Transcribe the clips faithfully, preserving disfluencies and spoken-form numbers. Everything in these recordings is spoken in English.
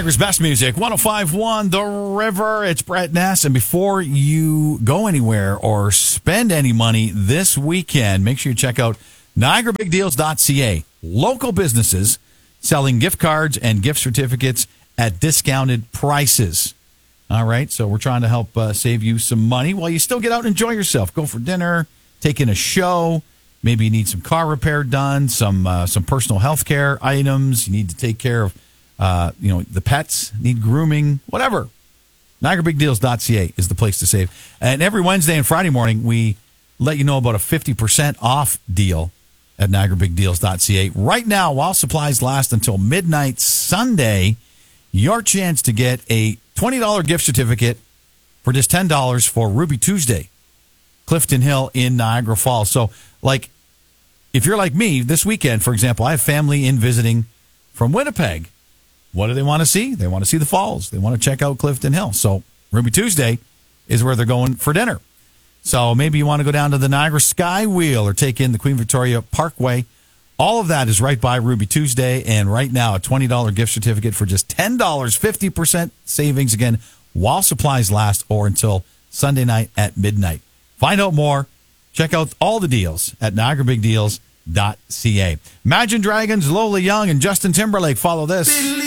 Niagara's best music, one oh five point one The River. It's Brett Ness. And before you go anywhere or spend any money this weekend, make sure you check out Niagara Big Deals dot C A. Local businesses selling gift cards and gift certificates at discounted prices. All right, so we're trying to help uh, save you some money while you still get out and enjoy yourself. Go for dinner, take in a show. Maybe you need some car repair done, some uh, some personal health care items. You need to take care of Uh, you know, the pets need grooming, whatever. Niagara Big Deals dot C A is the place to save. And every Wednesday and Friday morning, we let you know about a fifty percent off deal at Niagara Big Deals dot C A. Right now, while supplies last until midnight Sunday, your chance to get a twenty dollars gift certificate for just ten dollars for Ruby Tuesday, Clifton Hill in Niagara Falls. So, like, if you're like me, this weekend, for example, I have family in visiting from Winnipeg. What do they want to see? They want to see the falls. They want to check out Clifton Hill. So Ruby Tuesday is where they're going for dinner. So maybe you want to go down to the Niagara Sky Wheel or take in the Queen Victoria Parkway. All of that is right by Ruby Tuesday. And right now, a twenty dollars gift certificate for just ten dollars, fifty percent savings again while supplies last or until Sunday night at midnight. Find out more. Check out all the deals at Niagara Big Deals dot C A. Imagine Dragons, Lola Young, and Justin Timberlake. Follow this.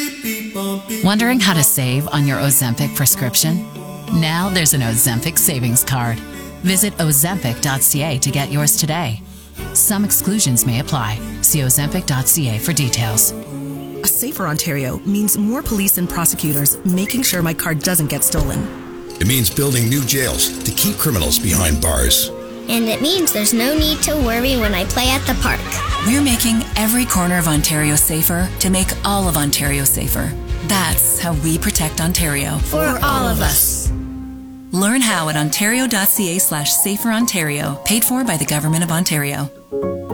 Wondering how to save on your Ozempic prescription? Now there's an Ozempic savings card. Visit Ozempic dot C A to get yours today. Some exclusions may apply. See Ozempic dot C A for details. A safer Ontario means more police and prosecutors making sure my car doesn't get stolen. It means building new jails to keep criminals behind bars. And it means there's no need to worry when I play at the park. We're making every corner of Ontario safer to make all of Ontario safer. That's how we protect Ontario. For, For all of us. Learn how at ontario dot C A slash safer Ontario, paid for by the Government of Ontario.